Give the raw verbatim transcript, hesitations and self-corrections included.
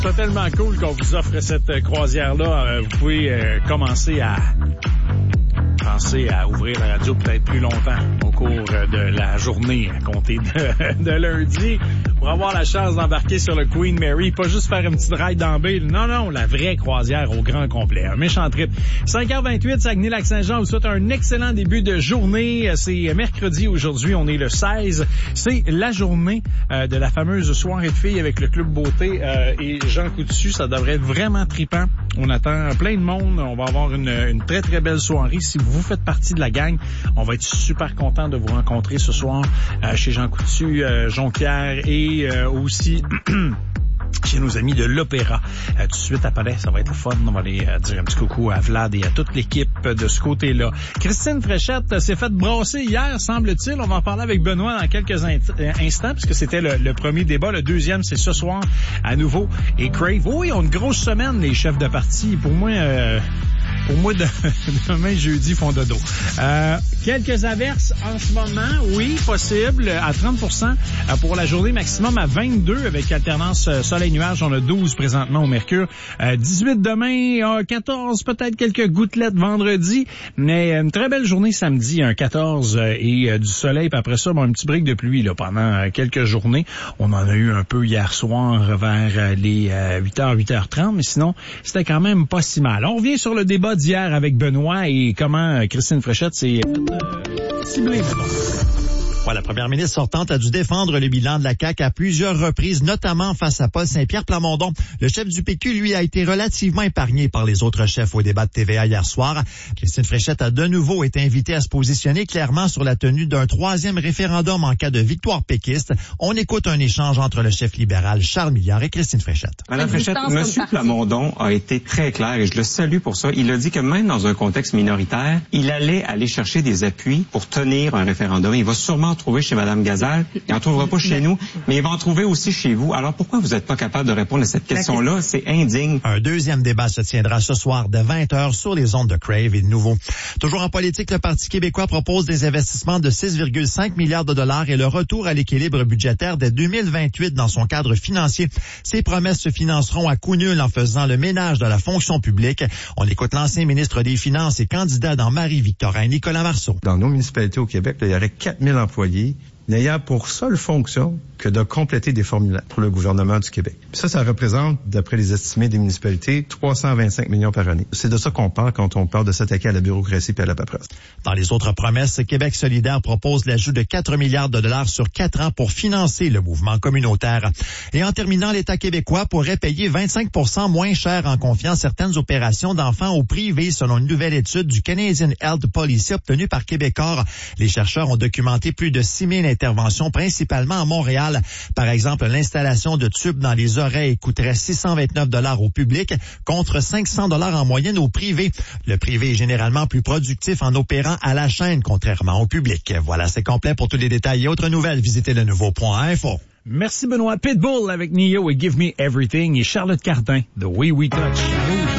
C'est tellement cool qu'on vous offre cette croisière-là. Vous pouvez euh, commencer à penser à ouvrir la radio peut-être plus longtemps au cours de la journée, à compter de, de lundi, pour avoir la chance d'embarquer sur le Queen Mary, pas juste faire une petite ride dans baie. Non, non, la vraie croisière au grand complet. Un méchant trip. cinq heures vingt-huit, Saguenay-Lac-Saint-Jean vous souhaite un excellent début de journée. C'est mercredi aujourd'hui, on est le seize. C'est la journée euh, de la fameuse soirée de filles avec le Club Beauté euh, et Jean Coutu. Ça devrait être vraiment trippant. On attend plein de monde. On va avoir une, une très, très belle soirée. Si vous faites partie de la gang, on va être super content de vous rencontrer ce soir euh, chez Jean Coutu, euh, Jonquière et euh, aussi chez nos amis de l'Opéra. Euh, tout de suite après, ça va être le fun. On va aller euh, dire un petit coucou à Vlad et à toute l'équipe de ce côté-là. Christine Fréchette s'est faite brasser hier, semble-t-il. On va en parler avec Benoît dans quelques in- instants, puisque c'était le, le premier débat. Le deuxième, c'est ce soir, à nouveau. Et Crave, oui, ils ont une grosse semaine, les chefs de parti. Pour moi... Euh, Pour moi, de, demain, jeudi, fond de dos. Euh, quelques averses en ce moment, oui, possible, à trente pour cent pour la journée, maximum à vingt-deux avec alternance soleil-nuage. On a douze présentement au mercure. Euh, dix-huit demain, quatorze, peut-être quelques gouttelettes vendredi, mais une très belle journée samedi, un quatorze et du soleil. Puis après ça, bon, un petit break de pluie là pendant quelques journées. On en a eu un peu hier soir vers les huit heures, huit heures trente, mais sinon, c'était quand même pas si mal. On revient sur le débat d'hier avec Benoît et comment Christine Fréchette s'est euh, ciblée. Ouais, la première ministre sortante a dû défendre le bilan de la C A Q à plusieurs reprises, notamment face à Paul Saint-Pierre Plamondon. Le chef du P Q, lui, a été relativement épargné par les autres chefs au débat de T V A hier soir. Christine Fréchette a de nouveau été invitée à se positionner clairement sur la tenue d'un troisième référendum en cas de victoire péquiste. On écoute un échange entre le chef libéral Charles Milliard et Christine Fréchette. Madame Fréchette, M. Plamondon a été très clair et je le salue pour ça. Il a dit que même dans un contexte minoritaire, il allait aller chercher des appuis pour tenir un référendum. Il va sûrement en trouver chez Mme Gazal. Il n'en trouvera pas chez nous, mais il va en trouver aussi chez vous. Alors pourquoi vous n'êtes pas capable de répondre à cette question-là? C'est indigne. Un deuxième débat se tiendra ce soir de vingt heures sur les ondes de Crave et de nouveau. Toujours en politique, le Parti québécois propose des investissements de six virgule cinq milliards de dollars et le retour à l'équilibre budgétaire dès deux mille vingt-huit dans son cadre financier. Ces promesses se financeront à coût nul en faisant le ménage de la fonction publique. On écoute l'ancien ministre des Finances et candidat dans Marie-Victorin, Nicolas Marceau. Dans nos municipalités au Québec, là, il y aurait quatre mille employés n'ayant pour seule fonction que de compléter des formulaires pour le gouvernement du Québec. Puis ça, ça représente, d'après les estimés des municipalités, trois cent vingt-cinq millions par année. C'est de ça qu'on parle quand on parle de s'attaquer à la bureaucratie et à la paperasse. Dans les autres promesses, Québec solidaire propose l'ajout de quatre milliards de dollars sur quatre ans pour financer le mouvement communautaire. Et en terminant, l'État québécois pourrait payer vingt-cinq pour cent moins cher en confiant certaines opérations d'enfants au privé, selon une nouvelle étude du Canadian Health Policy obtenue par Québecor. Les chercheurs ont documenté plus de six mille interventions, principalement à Montréal. Par exemple, l'installation de tubes dans les oreilles coûterait six cent vingt-neuf dollars au public contre cinq cents dollars en moyenne au privé. Le privé est généralement plus productif en opérant à la chaîne, contrairement au public. Voilà, c'est complet. Pour tous les détails et autres nouvelles, visitez le nouveau point info. Merci Benoît. Pitbull avec Neo et Give Me Everything et Charlotte Cardin de We We Touch.